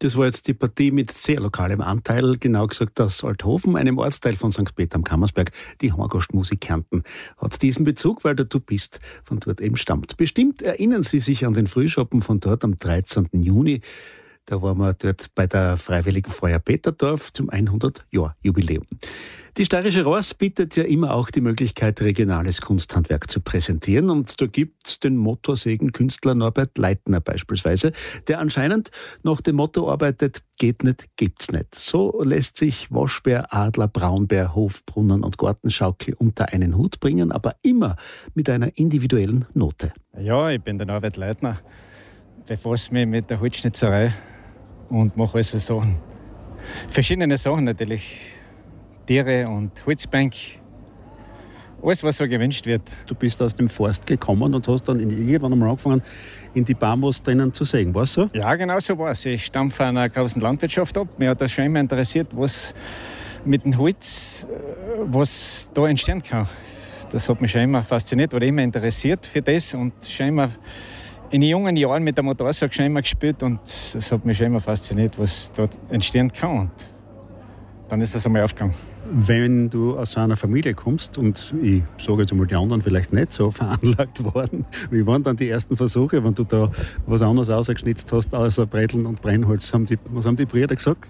Das war jetzt die Partie mit sehr lokalem Anteil, genau gesagt aus Althofen, einem Ortsteil von St. Peter am Kammersberg. Die Horngastmusik Kärnten hat diesen Bezug, weil der Du bist von dort eben stammt. Bestimmt erinnern Sie sich an den Frühschoppen von dort am 13. Juni. Da waren wir dort bei der Freiwilligen Feuer Peterdorf zum 100-Jahr-Jubiläum. Die Steirische Ross bietet ja immer auch die Möglichkeit, regionales Kunsthandwerk zu präsentieren. Und da gibt es den Motorsägenkünstler Norbert Leitner beispielsweise, der anscheinend nach dem Motto arbeitet: geht nicht, gibt's nicht. So lässt sich Waschbär, Adler, Braunbär, Hofbrunnen und Gartenschaukel unter einen Hut bringen, aber immer mit einer individuellen Note. Ja, ich bin der Norbert Leitner, befasse mich mit der Holzschnitzerei und mache also Sachen. Verschiedene Sachen natürlich. Tiere und Holzbank. Alles, was so gewünscht wird. Du bist aus dem Forst gekommen und hast dann irgendwann einmal angefangen, in die Bambus drinnen zu sägen. War es so? Ja, genau so war es. Ich stamme von einer großen Landwirtschaft ab. Mir hat das schon immer interessiert, was mit dem Holz, was da entstehen kann. Das hat mich schon immer fasziniert oder immer interessiert für das und schon immer in jungen Jahren mit der Motorsage schon immer gespielt und das hat mich schon immer fasziniert, was dort entstehen kann. Und dann ist das einmal aufgegangen. Wenn du aus so einer Familie kommst, und ich sage jetzt einmal, die anderen vielleicht nicht so veranlagt worden, wie waren dann die ersten Versuche, wenn du da was anderes ausgeschnitzt hast, außer Breteln und Brennholz? Was haben die Brüder gesagt?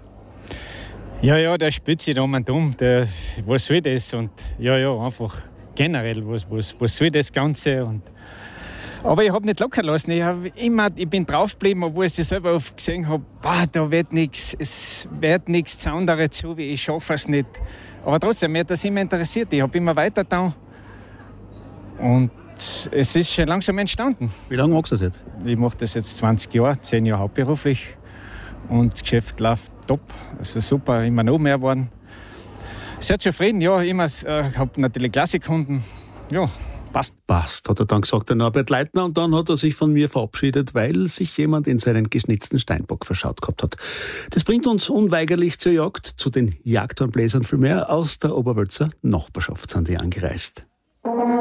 Ja, der spielt sich da um und um. Was soll das? Und ja, einfach generell, was soll das Ganze? Aber ich habe nicht locker lassen. Ich bin draufgeblieben, obwohl ich es selber oft gesehen habe, da wird nichts, es wird nichts Zaunderes zu, wie ich schaffe es nicht. Aber trotzdem, mir hat das immer interessiert. Ich habe immer weiter da. Und es ist schon langsam entstanden. Wie lange machst du das jetzt? Ich mache das jetzt 20 Jahre, 10 Jahre hauptberuflich. Und das Geschäft läuft top. Also super, immer noch mehr geworden. Sehr zufrieden, ja. Ich habe natürlich Klassikkunden. Ja. Passt, hat er dann gesagt, der Norbert Leitner. Und dann hat er sich von mir verabschiedet, weil sich jemand in seinen geschnitzten Steinbock verschaut gehabt hat. Das bringt uns unweigerlich zur Jagd, zu den Jagdhornbläsern vielmehr. Aus der Oberwölzer Nachbarschaft sind die angereist.